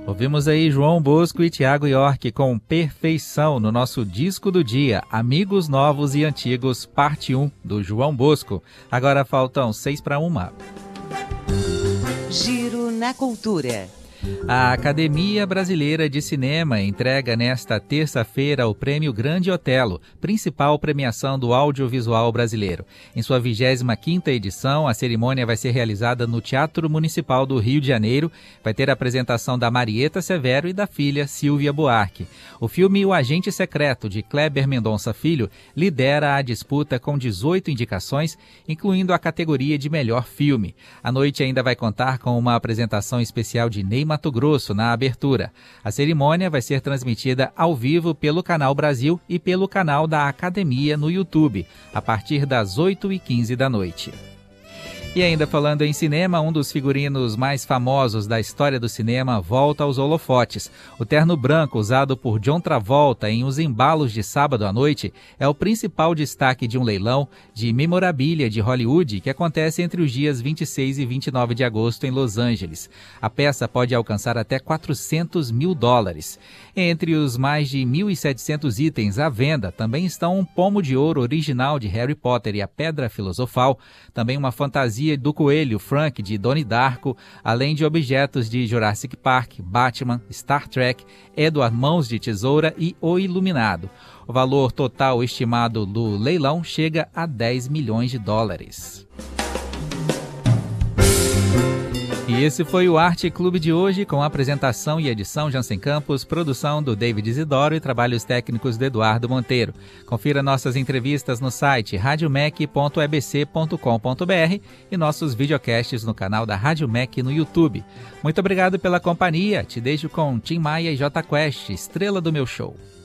Ouvimos aí João Bosco e Thiago York com Perfeição no nosso disco do dia, Amigos Novos e Antigos, parte 1, do João Bosco. Agora faltam 6:01. Giro na Cultura. A Academia Brasileira de Cinema entrega nesta terça-feira o Prêmio Grande Otelo, principal premiação do audiovisual brasileiro. Em sua 25ª edição, a cerimônia vai ser realizada no Teatro Municipal do Rio de Janeiro. Vai ter a apresentação da Marieta Severo e da filha Silvia Buarque. O filme O Agente Secreto, de Kleber Mendonça Filho, lidera a disputa com 18 indicações, incluindo a categoria de melhor filme. A noite ainda vai contar com uma apresentação especial de Ney Mato Grosso na abertura. A cerimônia vai ser transmitida ao vivo pelo Canal Brasil e pelo canal da Academia no YouTube, a partir das 8h15 da noite. E ainda falando em cinema, um dos figurinos mais famosos da história do cinema volta aos holofotes. O terno branco usado por John Travolta em Os Embalos de Sábado à Noite é o principal destaque de um leilão de memorabilia de Hollywood que acontece entre os dias 26 e 29 de agosto em Los Angeles. A peça pode alcançar até $400 mil. Entre os mais de 1.700 itens à venda também estão um pomo de ouro original de Harry Potter e a Pedra Filosofal, também uma fantasia do coelho Frank de Donnie Darko, além de objetos de Jurassic Park, Batman, Star Trek, Edward Mãos de Tesoura e O Iluminado. O valor total estimado do leilão chega a $10 milhões. E esse foi o Arte Clube de hoje, com apresentação e edição Jansen Campos, produção do David Isidoro e trabalhos técnicos do Eduardo Monteiro. Confira nossas entrevistas no site radiomec.ebc.com.br e nossos videocasts no canal da Rádio Mec no YouTube. Muito obrigado pela companhia, te deixo com Tim Maia e J Quest, Estrela do Meu Show.